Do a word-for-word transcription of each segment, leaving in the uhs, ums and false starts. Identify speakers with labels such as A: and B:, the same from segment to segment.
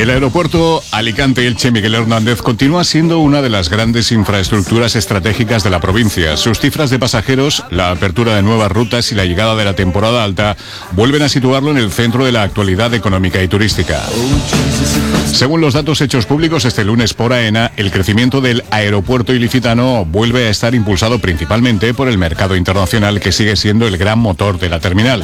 A: El aeropuerto Alicante-Elche Miguel Hernández continúa siendo una de las grandes infraestructuras estratégicas de la provincia. Sus cifras de pasajeros, la apertura de nuevas rutas y la llegada de la temporada alta vuelven a situarlo en el centro de la actualidad económica y turística. Según los datos hechos públicos este lunes por AENA, el crecimiento del aeropuerto ilicitano vuelve a estar impulsado principalmente por el mercado internacional, que sigue siendo el gran motor de la terminal.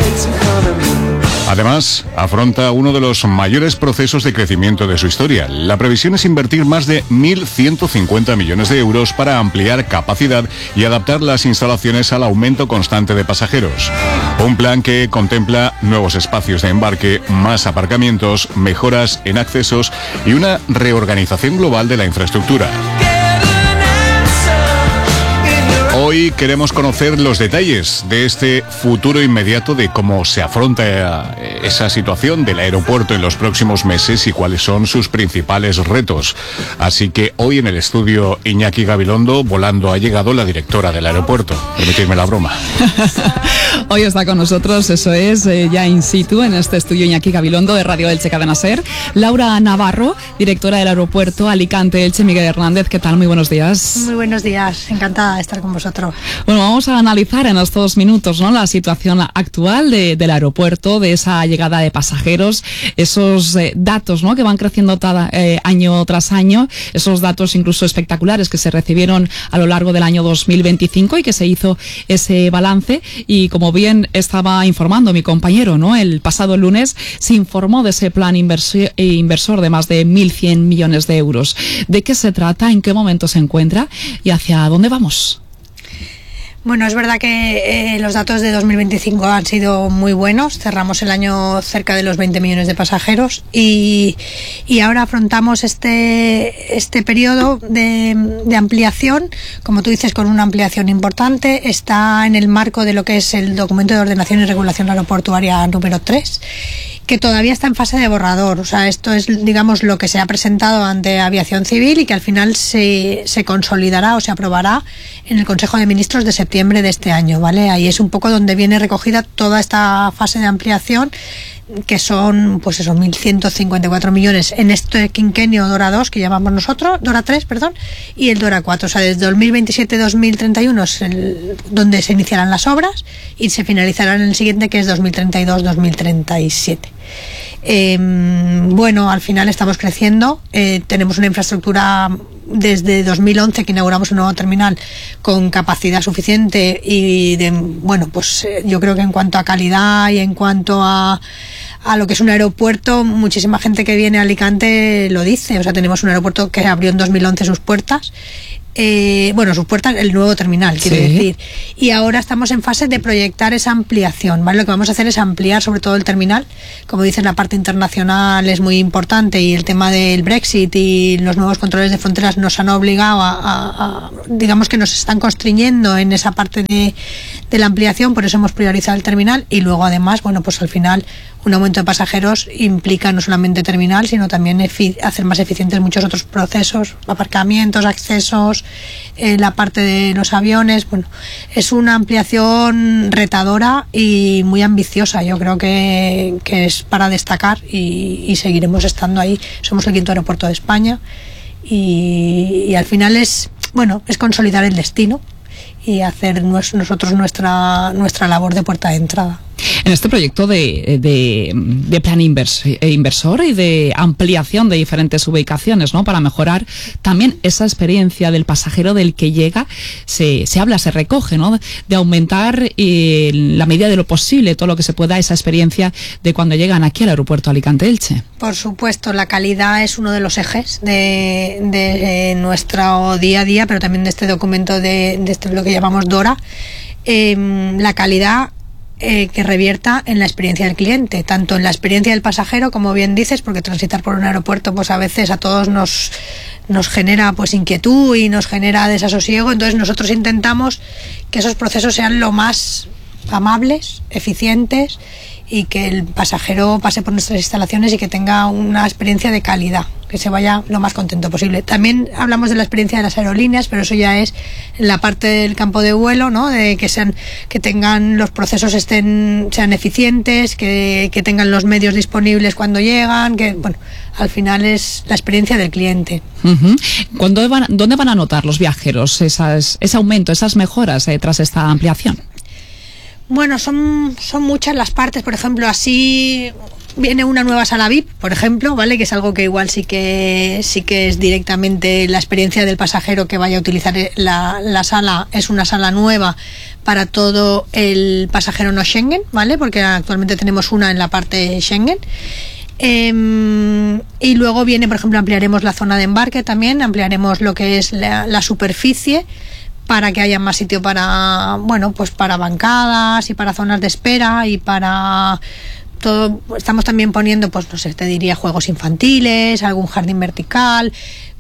A: Además, afronta uno de los mayores procesos de crecimiento de su historia. La previsión es invertir más de mil ciento cincuenta millones de euros para ampliar capacidad y adaptar las instalaciones al aumento constante de pasajeros. Un plan que contempla nuevos espacios de embarque, más aparcamientos, mejoras en accesos y una reorganización global de la infraestructura. Hoy queremos conocer los detalles de este futuro inmediato, de cómo se afronta esa situación del aeropuerto en los próximos meses y cuáles son sus principales retos. Así que hoy en el estudio Iñaki Gabilondo, volando ha llegado la directora del aeropuerto. Permitidme la broma.
B: Hoy está con nosotros, eso es, eh, ya in situ en este estudio Iñaki Gabilondo de Radio Elche Cadena Ser. Laura Navarro, directora del aeropuerto Alicante-Elche Miguel Hernández. ¿Qué tal? Muy buenos días.
C: Muy buenos días, encantada de estar con vosotros.
B: Bueno, vamos a analizar en estos minutos, ¿no?, la situación actual de, del aeropuerto, de esa llegada de pasajeros, esos eh, datos, ¿no?, que van creciendo tada, eh, año tras año, esos datos incluso espectaculares que se recibieron a lo largo del año dos mil veinticinco y que se hizo ese balance. Y como bien estaba informando mi compañero, ¿no?, el pasado lunes se informó de ese plan inversor, inversor de más de mil cien millones de euros. ¿De qué se trata? ¿En qué momento se encuentra? ¿Y hacia dónde vamos?
C: Bueno, es verdad que eh, los datos de dos mil veinticinco han sido muy buenos. Cerramos el año cerca de los veinte millones de pasajeros y, y ahora afrontamos este, este periodo de, de ampliación, como tú dices, con una ampliación importante. Está en el marco de lo que es el documento de ordenación y regulación aeroportuaria número tres, que todavía está en fase de borrador. O sea, esto es, digamos, lo que se ha presentado ante Aviación Civil y que al final se, se consolidará o se aprobará en el Consejo de Ministros de septiembre de este año, ¿vale? Ahí es un poco donde viene recogida toda esta fase de ampliación, que son, pues eso, mil ciento cincuenta y cuatro millones en este quinquenio DORA dos que llamamos nosotros, DORA tres, perdón, y el DORA cuatro. O sea, desde dos mil veintisiete a dos mil treinta y uno es el, donde se iniciarán las obras y se finalizarán en el siguiente, que es dos mil treinta y dos a dos mil treinta y siete. Eh, bueno, al final estamos creciendo, eh, tenemos una infraestructura desde dos mil once que inauguramos un nuevo terminal con capacidad suficiente y de, bueno, pues eh, yo creo que en cuanto a calidad y en cuanto a a lo que es un aeropuerto, muchísima gente que viene a Alicante lo dice. O sea, tenemos un aeropuerto que abrió en dos mil once sus puertas. Eh, bueno, sus puertas, el nuevo terminal, quiero sí. decir. Y ahora estamos en fase de proyectar esa ampliación, ¿vale? Lo que vamos a hacer es ampliar sobre todo el terminal. Como dicen, la parte internacional es muy importante y el tema del Brexit y los nuevos controles de fronteras nos han obligado a, a, a digamos que nos están constriñendo en esa parte de, de la ampliación, por eso hemos priorizado el terminal. Y luego además, bueno, pues al final un aumento de pasajeros implica no solamente terminal, sino también efi- hacer más eficientes muchos otros procesos, aparcamientos, accesos, eh, la parte de los aviones. Bueno, es una ampliación retadora y muy ambiciosa. Yo creo que, que es para destacar y, y seguiremos estando ahí. Somos el quinto aeropuerto de España y, y al final es, bueno, es consolidar el destino y hacer nues- nosotros nuestra, nuestra labor de puerta de entrada.
B: En este proyecto de, de, de plan invers, inversor y de ampliación de diferentes ubicaciones, ¿no?, para mejorar también esa experiencia del pasajero del que llega, se, se habla, se recoge, ¿no?, de aumentar eh, en la medida de lo posible todo lo que se pueda esa experiencia de cuando llegan aquí al aeropuerto Alicante-Elche.
C: Por supuesto, la calidad es uno de los ejes de, de nuestro día a día, pero también de este documento de, de este, lo que llamamos DORA. Eh, la calidad Eh, que revierta en la experiencia del cliente, tanto en la experiencia del pasajero, como bien dices, porque transitar por un aeropuerto pues a veces a todos nos, nos genera pues inquietud y nos genera desasosiego. Entonces nosotros intentamos que esos procesos sean lo más amables, eficientes y que el pasajero pase por nuestras instalaciones y que tenga una experiencia de calidad, que se vaya lo más contento posible. También hablamos de la experiencia de las aerolíneas, pero eso ya es la parte del campo de vuelo, ¿no? De que sean, que tengan los procesos estén sean eficientes, que, que tengan los medios disponibles cuando llegan, que bueno, al final es la experiencia del cliente.
B: Uh-huh. ¿Cuándo van, ¿Dónde van a notar los viajeros esas, ese aumento, esas mejoras eh, tras esta ampliación?
C: Bueno, son, son muchas las partes. Por ejemplo, así viene una nueva sala V I P, por ejemplo, ¿vale? Que es algo que igual sí que sí que es directamente la experiencia del pasajero que vaya a utilizar la, la sala. Es una sala nueva para todo el pasajero no Schengen, ¿vale? Porque actualmente tenemos una en la parte Schengen. Eh, y luego viene, por ejemplo, ampliaremos la zona de embarque también, ampliaremos lo que es la, la superficie, para que haya más sitio para, bueno, pues para bancadas y para zonas de espera y para todo. Estamos también poniendo, pues no sé, te diría juegos infantiles, algún jardín vertical,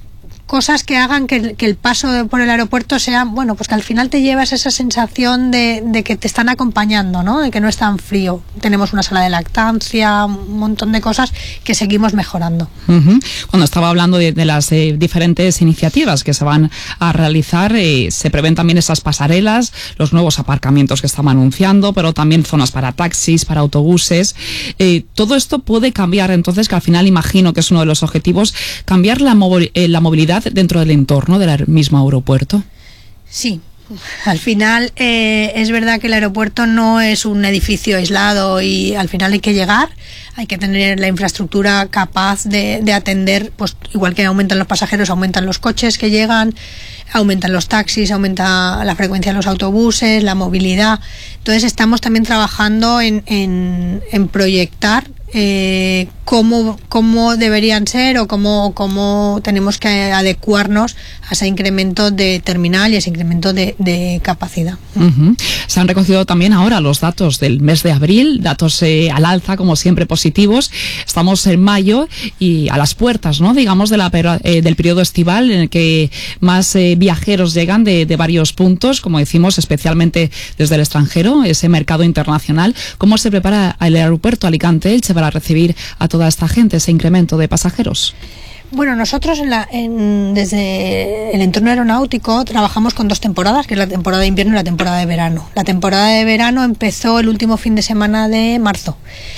C: cosas que hagan que el, que el paso de, por el aeropuerto sea, bueno, pues que al final te llevas esa sensación de, de que te están acompañando, ¿no? De que no es tan frío. Tenemos una sala de lactancia, un montón de cosas que seguimos mejorando.
B: Uh-huh. Cuando estaba hablando de, de las eh, diferentes iniciativas que se van a realizar, eh, se prevén también esas pasarelas, los nuevos aparcamientos que estamos anunciando, pero también zonas para taxis, para autobuses. Eh, todo esto puede cambiar, entonces, que al final imagino que es uno de los objetivos, cambiar la, movi- eh, la movilidad dentro del entorno del mismo aeropuerto.
C: Sí, al final eh, es verdad que el aeropuerto no es un edificio aislado y al final hay que llegar, hay que tener la infraestructura capaz de, de atender, pues igual que aumentan los pasajeros, aumentan los coches que llegan, aumentan los taxis, aumenta la frecuencia de los autobuses, la movilidad. Entonces estamos también trabajando en, en, en proyectar eh, cómo, cómo deberían ser o cómo, cómo tenemos que adecuarnos a ese incremento de terminal y ese incremento de, de capacidad.
B: Uh-huh. Se han recogido también ahora los datos del mes de abril, datos eh, al alza, como siempre, positivos. Estamos en mayo y a las puertas, ¿no? Digamos, de la, eh, del periodo estival en el que más eh, viajeros llegan de, de varios puntos, como decimos, especialmente desde el extranjero, ese mercado internacional. ¿Cómo se prepara el aeropuerto Alicante-Elche para recibir a toda esta gente, ese incremento de pasajeros?
C: Bueno, nosotros en la, en, desde el entorno aeronáutico trabajamos con dos temporadas, que es la temporada de invierno y la temporada de verano. La temporada de verano empezó el último fin de semana de marzo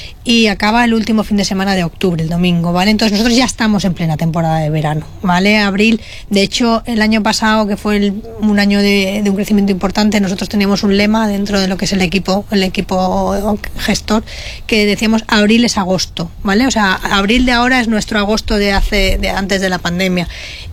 C: y acaba el último fin de semana de octubre, el domingo, ¿vale? Entonces nosotros ya estamos en plena temporada de verano, ¿vale? Abril, de hecho, el año pasado, que fue el, un año de, de un crecimiento importante, nosotros teníamos un lema dentro de lo que es el equipo, el equipo gestor, que decíamos abril es agosto, ¿vale? O sea, abril de ahora es nuestro agosto de hace, de antes de la pandemia.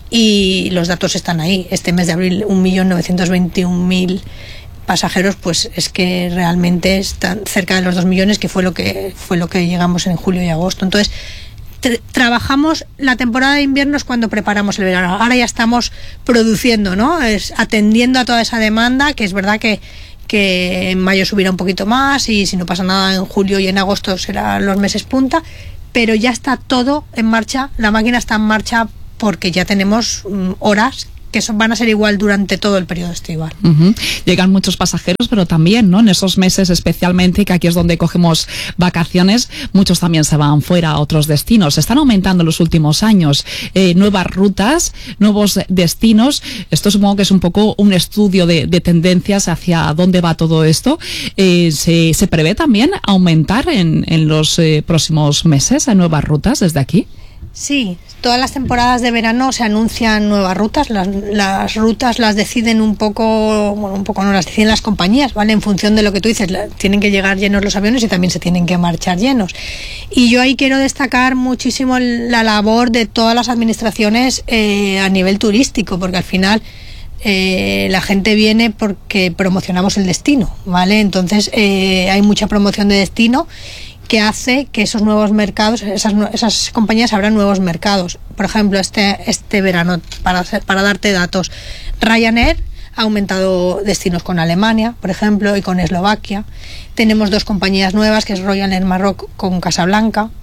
C: Y los datos están ahí. Este mes de abril, un millón novecientos veintiún mil pasajeros, pues es que realmente están cerca de los dos millones, que fue lo que fue lo que llegamos en julio y agosto. Entonces, tra- trabajamos la temporada de invierno es cuando preparamos el verano. Ahora ya estamos produciendo, ¿no? Es atendiendo a toda esa demanda, que es verdad que que en mayo subirá un poquito más y si no pasa nada en julio y en agosto serán los meses punta, pero ya está todo en marcha, la máquina está en marcha porque ya tenemos um, horas que son, van a ser igual durante todo el periodo estival.
B: Uh-huh. Llegan muchos pasajeros, pero también, ¿no? En esos meses especialmente, que aquí es donde cogemos vacaciones, muchos también se van fuera a otros destinos. Están aumentando en los últimos años eh, nuevas rutas, nuevos destinos. Esto supongo que es un poco un estudio de, de tendencias hacia dónde va todo esto. Eh, se, ¿Se prevé también aumentar en, en los eh, próximos meses a nuevas rutas desde aquí?
C: Sí, todas las temporadas de verano se anuncian nuevas rutas. Las, las rutas las deciden un poco, bueno, un poco no las deciden las compañías, ¿vale? En función de lo que tú dices, la, tienen que llegar llenos los aviones y también se tienen que marchar llenos. Y yo ahí quiero destacar muchísimo la labor de todas las administraciones eh, a nivel turístico, porque al final Eh, la gente viene porque promocionamos el destino, ¿vale? Entonces eh, hay mucha promoción de destino que hace que esos nuevos mercados, esas, esas compañías abran nuevos mercados. Por ejemplo, este, este verano, para, para darte datos, Ryanair ha aumentado destinos con Alemania, por ejemplo, y con Eslovaquia. Tenemos dos compañías nuevas, que es Royal Air Maroc con Casablanca.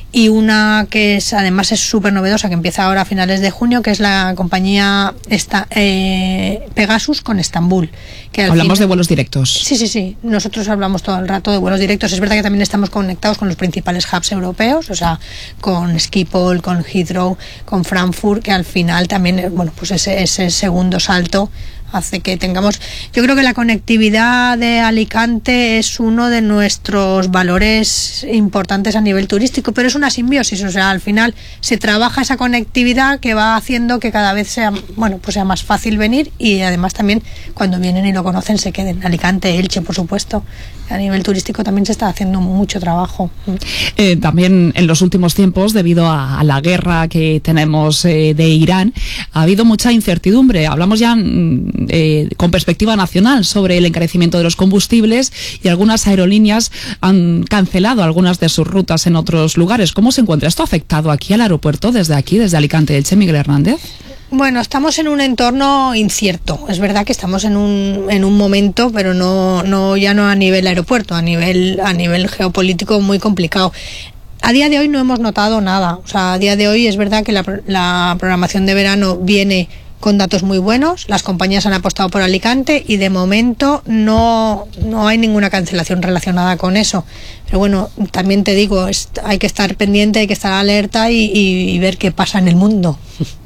C: y una que es además es súper novedosa, que empieza ahora a finales de junio, que es la compañía esta, eh, Pegasus con Estambul. Que
B: hablamos final, de vuelos directos.
C: Sí, sí, sí. Nosotros hablamos todo el rato de vuelos directos. Es verdad que también estamos conectados con los principales hubs europeos, o sea, con Schiphol, con Heathrow, con Frankfurt, que al final también, bueno, pues ese, ese segundo salto hace que tengamos... Yo creo que la conectividad de Alicante es uno de nuestros valores importantes a nivel turístico, pero es una simbiosis, o sea, al final se trabaja esa conectividad que va haciendo que cada vez sea, bueno, pues sea más fácil venir, y además también cuando vienen y lo conocen se queden. Alicante, Elche, por supuesto. A nivel turístico también se está haciendo mucho trabajo.
B: Eh, también en los últimos tiempos, debido a, a la guerra que tenemos eh, de Irán, ha habido mucha incertidumbre. Hablamos ya eh, con perspectiva nacional sobre el encarecimiento de los combustibles, y algunas aerolíneas han cancelado algunas de sus rutas en otros lugares. ¿Cómo se encuentra esto afectado aquí al aeropuerto, desde aquí, desde Alicante, Elche, Miguel Hernández?
C: Bueno, estamos en un entorno incierto. Es verdad que estamos en un en un momento, pero no no ya no a nivel aeropuerto, a nivel a nivel geopolítico muy complicado. A día de hoy no hemos notado nada. O sea, a día de hoy es verdad que la, la programación de verano viene con datos muy buenos. Las compañías han apostado por Alicante y de momento no no hay ninguna cancelación relacionada con eso. Pero bueno, también te digo, es, hay que estar pendiente, hay que estar alerta y, y, y ver qué pasa en el mundo.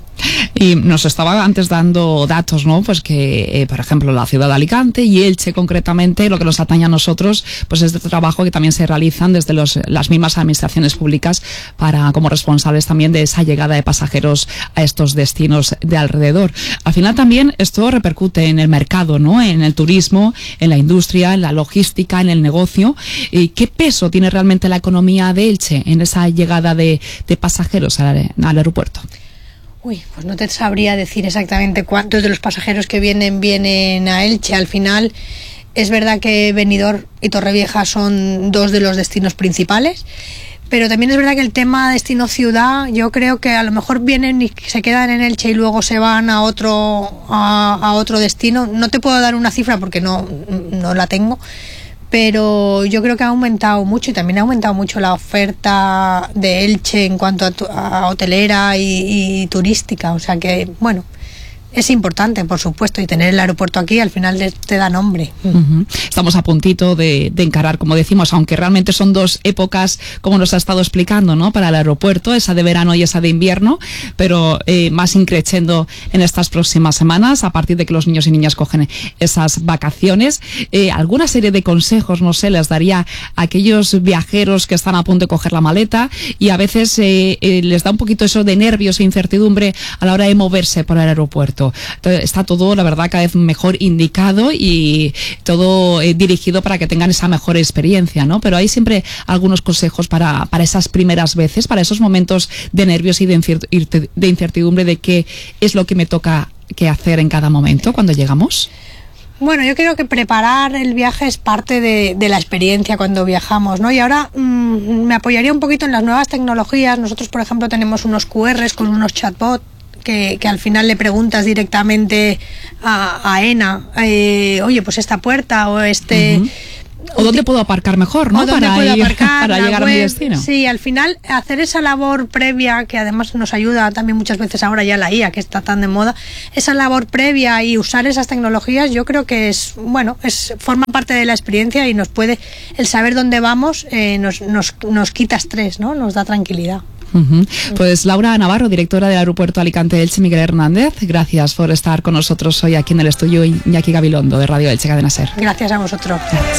B: Y nos estaba antes dando datos, ¿no? Pues que, eh, por ejemplo, la ciudad de Alicante y Elche concretamente, lo que nos atañe a nosotros, pues es de trabajo que también se realizan desde los, las mismas administraciones públicas para, como responsables también de esa llegada de pasajeros a estos destinos de alrededor. Al final también esto repercute en el mercado, ¿no? En el turismo, en la industria, en la logística, en el negocio. ¿Y qué peso tiene realmente la economía de Elche en esa llegada de, de pasajeros al, al aeropuerto?
C: Uy, pues no te sabría decir exactamente cuántos de los pasajeros que vienen vienen a Elche. Al final es verdad que Benidorm y Torrevieja son dos de los destinos principales, pero también es verdad que el tema destino ciudad, yo creo que a lo mejor vienen y se quedan en Elche y luego se van a otro a, a otro destino. No te puedo dar una cifra porque no, no la tengo, pero yo creo que ha aumentado mucho, y también ha aumentado mucho la oferta de Elche en cuanto a, a hotelera y, y turística. O sea que, bueno, es importante, por supuesto, y tener el aeropuerto aquí al final te, te da nombre.
B: Uh-huh. Estamos a puntito de, de encarar, como decimos, aunque realmente son dos épocas, como nos ha estado explicando, ¿no? Para el aeropuerto, esa de verano y esa de invierno, pero eh, más increciendo en estas próximas semanas, a partir de que los niños y niñas cogen esas vacaciones. Eh, ¿Alguna serie de consejos, no sé, les daría a aquellos viajeros que están a punto de coger la maleta y a veces eh, eh, les da un poquito eso de nervios e incertidumbre a la hora de moverse por el aeropuerto? Entonces, está todo, la verdad, cada vez mejor indicado y todo eh, dirigido para que tengan esa mejor experiencia, ¿no? Pero hay siempre algunos consejos para, para esas primeras veces, para esos momentos de nervios y de, incert- de incertidumbre de qué es lo que me toca que hacer en cada momento cuando llegamos.
C: Bueno, yo creo que preparar el viaje es parte de, de la experiencia cuando viajamos, ¿no? Y ahora mmm, me apoyaría un poquito en las nuevas tecnologías. Nosotros, por ejemplo, tenemos unos cu erres con unos chatbots Que, que al final le preguntas directamente a, a ENA, eh, oye, pues esta puerta o este...
B: Uh-huh. ¿O dónde puedo aparcar mejor, no?
C: ¿O dónde
B: para
C: puedo
B: ir,
C: aparcar,
B: para llegar
C: web,
B: a mi destino.
C: Sí, al final hacer esa labor previa, que además nos ayuda también muchas veces ahora ya la I A, que está tan de moda, esa labor previa y usar esas tecnologías, yo creo que es, bueno, es forma parte de la experiencia y nos puede, el saber dónde vamos, eh, nos, nos, nos quita estrés, ¿no? Nos da tranquilidad.
B: Uh-huh. Pues Laura Navarro, directora del aeropuerto Alicante Elche, Miguel Hernández, gracias por estar con nosotros hoy aquí en el estudio. Iñaki Gabilondo de Radio Elche Cadena Ser.
C: Gracias a vosotros.
B: Gracias.